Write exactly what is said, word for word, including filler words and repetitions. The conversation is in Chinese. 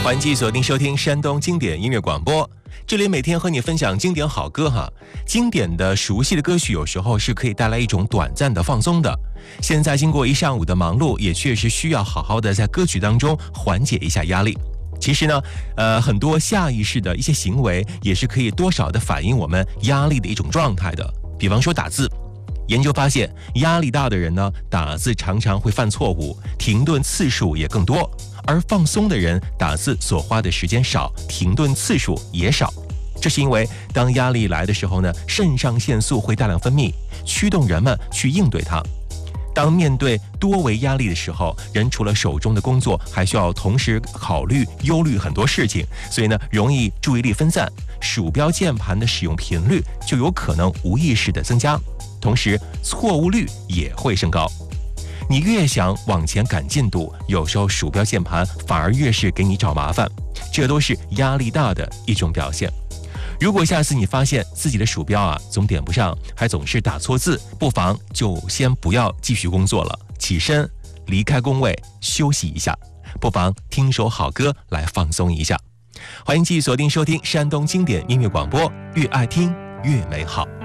欢迎继续锁定收听山东经典音乐广播，这里每天和你分享经典好歌哈。经典的熟悉的歌曲有时候是可以带来一种短暂的放松的。现在经过一上午的忙碌，也确实需要好好的在歌曲当中缓解一下压力。其实呢，呃，很多下意识的一些行为也是可以多少的反映我们压力的一种状态的。比方说打字，研究发现压力大的人呢，打字常常会犯错误，停顿次数也更多。而放松的人打字所花的时间少，停顿次数也少。这是因为当压力来的时候呢，肾上腺素会大量分泌，驱动人们去应对它。当面对多维压力的时候，人除了手中的工作，还需要同时考虑忧虑很多事情，所以呢，容易注意力分散，鼠标键盘的使用频率就有可能无意识的增加，同时错误率也会升高。你越想往前赶进度，有时候鼠标键盘反而越是给你找麻烦，这都是压力大的一种表现。如果下次你发现自己的鼠标啊总点不上，还总是打错字，不妨就先不要继续工作了，起身离开工位休息一下，不妨听首好歌来放松一下。欢迎继续锁定收听山东经典音乐广播，越爱听越美好。